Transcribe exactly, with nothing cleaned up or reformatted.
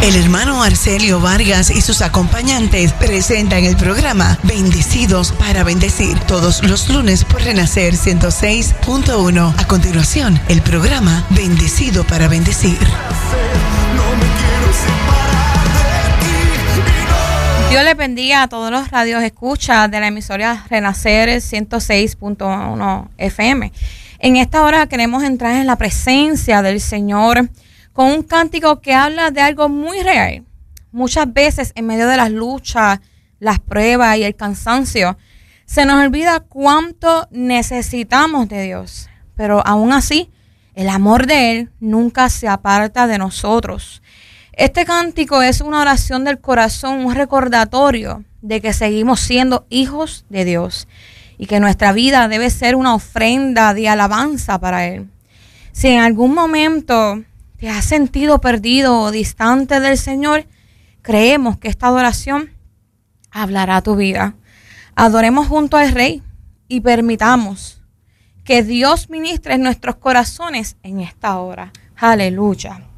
El hermano Arcelio Vargas y sus acompañantes presentan el programa Bendecidos para Bendecir todos los lunes por Renacer ciento seis punto uno. A continuación, el programa Bendecido para Bendecir. Dios les bendiga a todos los radios escuchas de la emisora Renacer ciento seis punto uno F M. En esta hora queremos entrar en la presencia del Señor con un cántico que habla de algo muy real. Muchas veces en medio de las luchas, las pruebas y el cansancio, se nos olvida cuánto necesitamos de Dios. Pero aún así, el amor de Él nunca se aparta de nosotros. Este cántico es una oración del corazón, un recordatorio de que seguimos siendo hijos de Dios y que nuestra vida debe ser una ofrenda de alabanza para Él. Si en algún momento te has sentido perdido o distante del Señor, creemos que esta adoración hablará a tu vida. Adoremos junto al Rey y permitamos que Dios ministre en nuestros corazones en esta hora. Aleluya.